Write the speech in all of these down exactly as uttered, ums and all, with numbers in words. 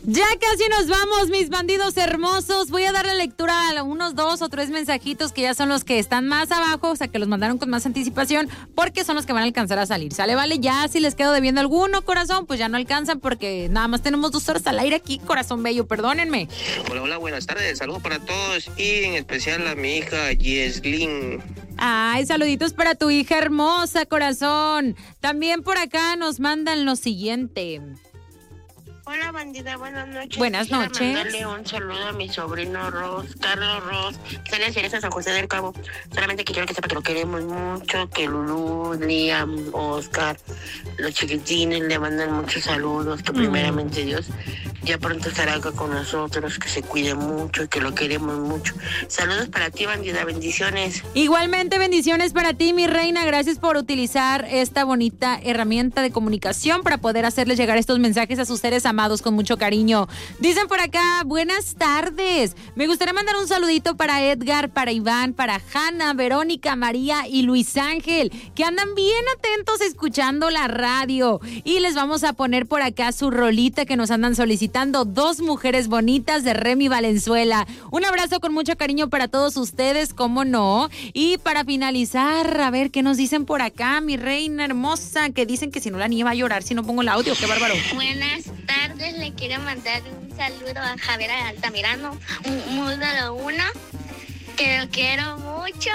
Ya casi nos vamos, mis bandidos hermosos. Voy a darle lectura a unos dos o tres mensajitos que ya son los que están más abajo, o sea, que los mandaron con más anticipación, porque son los que van a alcanzar a salir. ¿Sale? Vale, ya si les quedo debiendo alguno, corazón, pues ya no alcanzan porque nada más tenemos dos horas al aire aquí, corazón bello, perdónenme. Hola, hola, buenas tardes, saludos para todos y en especial a mi hija Yeslin. Ay, saluditos para tu hija hermosa, corazón. También por acá nos mandan lo siguiente. Hola, bandida, buenas noches. Buenas Quisiera noches. mandarle un saludo a mi sobrino Ross, Carlos Ross, que sale a Cereza, San José del Cabo. Solamente que quiero que sepa que lo queremos mucho, que Lulú, Liam, Oscar, los chiquitines le mandan muchos saludos, que primeramente Dios ya pronto estará acá con nosotros, que se cuide mucho y que lo queremos mucho. Saludos para ti, bandida, bendiciones. Igualmente, bendiciones para ti, mi reina. Gracias por utilizar esta bonita herramienta de comunicación para poder hacerles llegar estos mensajes a sus seres amados con mucho cariño. Dicen por acá, buenas tardes. Me gustaría mandar un saludito para Edgar, para Iván, para Hanna, Verónica, María y Luis Ángel, que andan bien atentos escuchando la radio. Y les vamos a poner por acá su rolita que nos andan solicitando, Dos Mujeres Bonitas de Remy Valenzuela. Un abrazo con mucho cariño para todos ustedes, cómo no. Y para finalizar, a ver qué nos dicen por acá, mi reina hermosa, que dicen que si no la niña va a llorar si no pongo el audio. Qué bárbaro. Buenas tardes, le quiero mandar un saludo a Javier Altamirano, un módulo uno, que lo quiero mucho,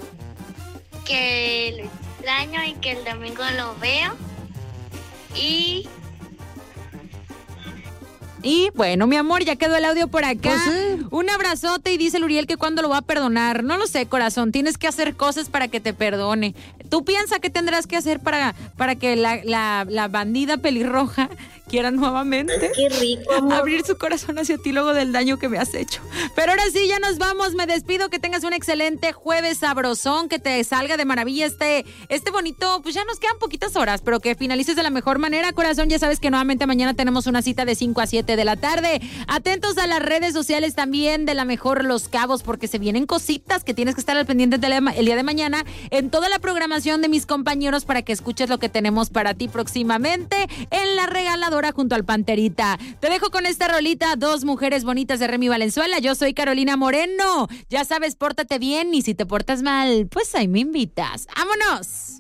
que lo extraño y que el domingo lo veo. Y... Y bueno, mi amor, ya quedó el audio por acá. Pues sí. Un abrazote y dice Luriel que cuándo lo va a perdonar. No lo sé, corazón. Tienes que hacer cosas para que te perdone. ¿Tú piensas que tendrás que hacer para, para que la, la, la bandida pelirroja quiera nuevamente Qué rico, amor. abrir su corazón hacia ti luego del daño que me has hecho? Pero ahora sí, ya nos vamos. Me despido. Que tengas un excelente jueves sabrosón. Que te salga de maravilla este, este bonito. Pues ya nos quedan poquitas horas, pero que finalices de la mejor manera, corazón. Ya sabes que nuevamente mañana tenemos una cita de cinco a siete de la tarde. Atentos a las redes sociales también de La Mejor Los Cabos, porque se vienen cositas que tienes que estar al pendiente de la, el día de mañana en toda la programación de mis compañeros para que escuches lo que tenemos para ti próximamente en La Regaladora junto al Panterita. Te dejo con esta rolita, Dos Mujeres Bonitas de Remy Valenzuela. Yo soy Carolina Moreno. Ya sabes, pórtate bien y si te portas mal, pues ahí me invitas. ¡Vámonos!